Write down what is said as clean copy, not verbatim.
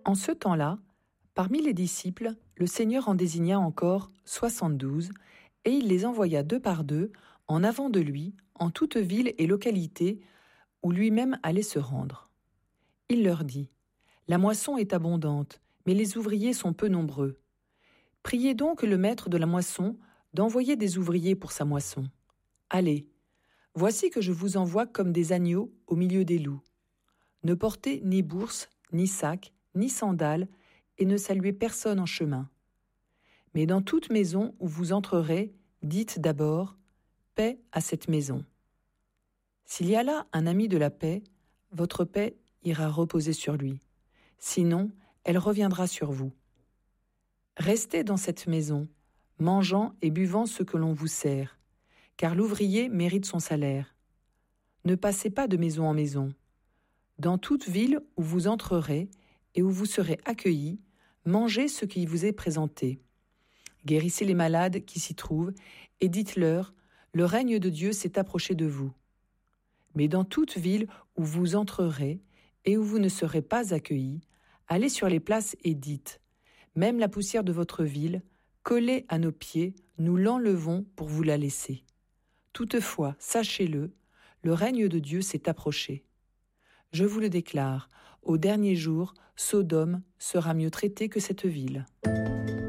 En ce temps-là, parmi les disciples, le Seigneur en désigna encore 72, et il les envoya 2 par 2 en avant de lui, en toute ville et localité où lui-même allait se rendre. Il leur dit : « La moisson est abondante, mais les ouvriers sont peu nombreux. Priez donc le maître de la moisson d'envoyer des ouvriers pour sa moisson. Allez, voici que je vous envoie comme des agneaux au milieu des loups. Ne portez ni bourse, ni sac, ni sandales, et ne saluez personne en chemin. Mais dans toute maison où vous entrerez, dites d'abord : paix à cette maison. S'il y a là un ami de la paix, votre paix ira reposer sur lui. Sinon, elle reviendra sur vous. Restez dans cette maison, mangeant et buvant ce que l'on vous sert, car l'ouvrier mérite son salaire. Ne passez pas de maison en maison. Dans toute ville où vous entrerez et où vous serez accueillis, mangez ce qui vous est présenté. Guérissez les malades qui s'y trouvent et dites-leur : le règne de Dieu s'est approché de vous. Mais dans toute ville où vous entrerez et où vous ne serez pas accueillis, allez sur les places et dites : même la poussière de votre ville, collée à nos pieds, nous l'enlevons pour vous la laisser. Toutefois, sachez-le, le règne de Dieu s'est approché. Je vous le déclare, au dernier jour, Sodome sera mieux traitée que cette ville.